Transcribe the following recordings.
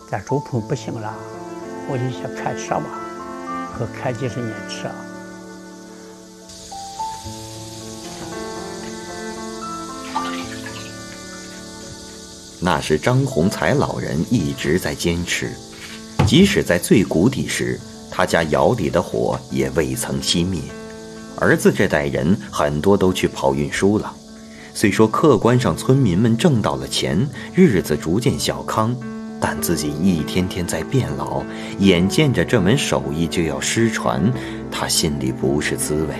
咱周鹏不行了，我就想开车吧，可开几十年车。 那是张洪才老人一直在坚持，即使在最谷底时，他家窑里的火也未曾熄灭。儿子这代人很多都去跑运输了，虽说客观上村民们挣到了钱，日子逐渐小康，但自己一天天在变老，眼见着这门手艺就要失传，他心里不是滋味。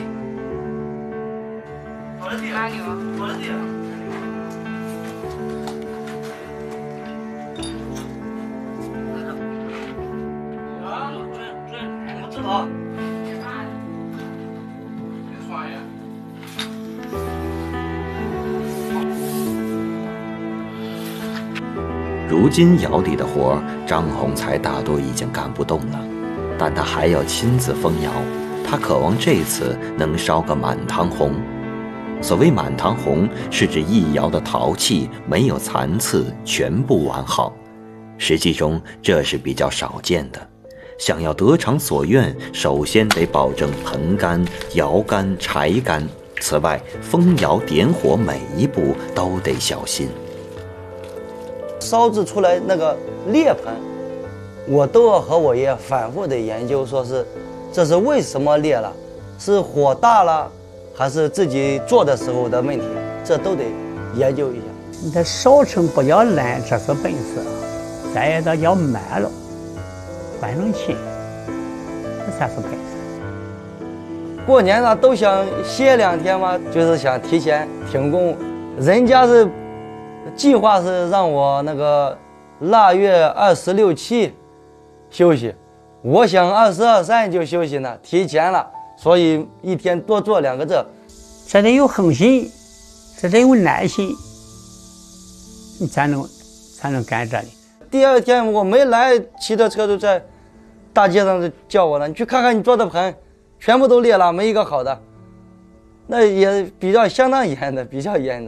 如今窑里的活，张洪才大多已经干不动了，但他还要亲自封窑，他渴望这次能烧个满堂红。所谓满堂红，是指一窑的陶器没有残次，全部完好。实际中这是比较少见的，想要得偿所愿，首先得保证盆干、窑干、柴干，此外封窑点火每一步都得小心。 烧制出来那个裂盆，我都要和我爷反复的研究，说是这是为什么裂了，是火大了，还是自己做的时候的问题，这都得研究一下。 你这烧成不要烂，这是本事，咱也得要慢了，换成轻，这才是本事。 过年了都想歇2天嘛，就是想提前停工，人家是计划是让我那个腊月26、7休息，我想22、23就休息呢，提前了，所以一天多做2个这。 这得有恒心，这得有耐心，你才能干这里。 第2天我没来，骑着车就在大街上就叫我了，你去看看你做的盆，全部都裂了，没一个好的。那也比较相当严的，比较严的。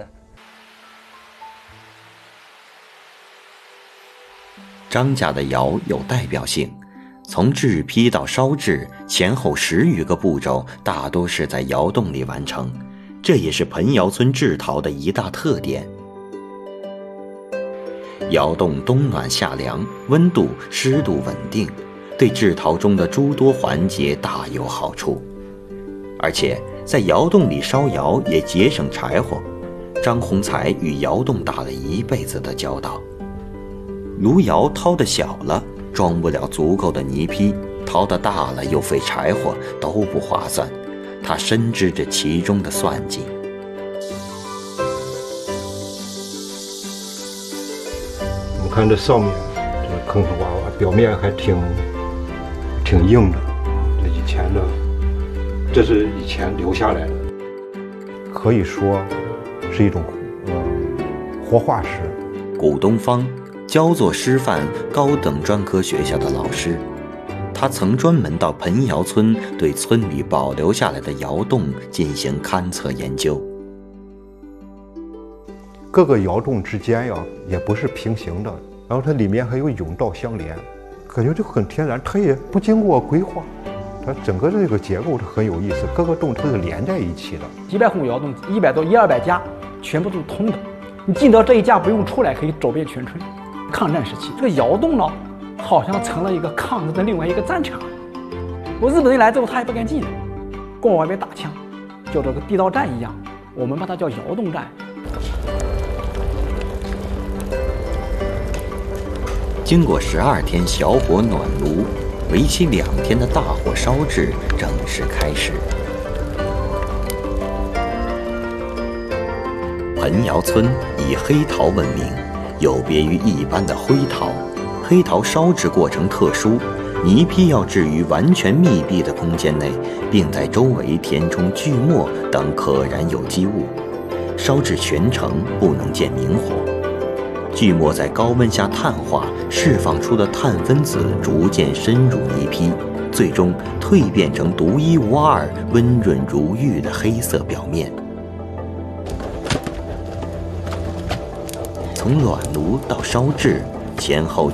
张家的窑有代表性，从制坯到烧制，前后10余个步骤，大多是在窑洞里完成，这也是盆窑村制陶的一大特点。窑洞冬暖夏凉，温度、湿度稳定，对制陶中的诸多环节大有好处。而且在窑洞里烧窑也节省柴火，张洪才与窑洞打了一辈子的交道。炉窑掏得小了，装不了足够的泥坯，掏得大了又费柴火，都不划算。他深知这其中的算计。 我们看这上面这个坑坑洼洼，表面还挺硬的，这是以前留下来的，可以说是一种活化石。 古东方，焦作师范高等专科学校的老师，他曾专门到盆窑村对村里保留下来的窑洞进行勘测研究。 各个窑洞之间也不是平行的，然后它里面还有甬道相连，感觉就很天然，它也不经过规划，它整个这个结构是很有意思，各个洞它是连在一起的。 几百户窑洞，100多100-200家，全部都是通的。你进到这一家不用出来，可以走遍全村。抗战时期，这个窑洞呢，好像成了一个抗日的另外一个战场。日本人来之后，他也不敢进来，光往外面打枪，叫这个地道战一样，我们把它叫窑洞战。 经过12天小火暖炉，为期2天的大火烧制正式开始。盆窑村以黑陶闻名，有别于一般的灰陶。黑陶烧制过程特殊，泥坯要置于完全密闭的空间内，并在周围填充锯末等可燃有机物，烧制全程不能见明火。锯末在高温下碳化，释放出的碳分子逐渐深入泥坯，最终蜕变成独一无二、温润如玉的黑色表面。从暖炉到烧制，前后